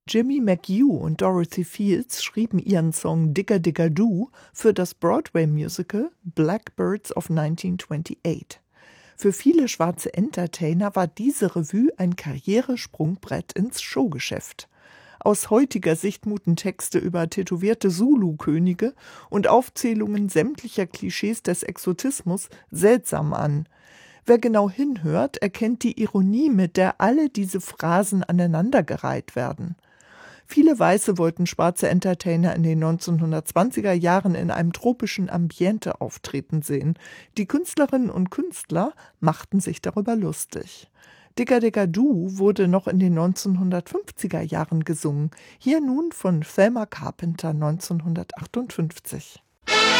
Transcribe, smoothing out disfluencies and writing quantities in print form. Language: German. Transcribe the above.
Jimmy McHugh und Dorothy Fields schrieben ihren Song Digga Digga Do für das Broadway-Musical Blackbirds of 1928. Für viele schwarze Entertainer war diese Revue ein Karrieresprungbrett ins Showgeschäft. Aus heutiger Sicht muten Texte über tätowierte Zulu-Könige und Aufzählungen sämtlicher Klischees des Exotismus seltsam an. Wer genau hinhört, erkennt die Ironie, mit der alle diese Phrasen aneinandergereiht werden. Viele Weiße wollten schwarze Entertainer in den 1920er Jahren in einem tropischen Ambiente auftreten sehen. Die Künstlerinnen und Künstler machten sich darüber lustig. Digga Digga Do wurde noch in den 1950er Jahren gesungen, hier nun von Thelma Carpenter 1958.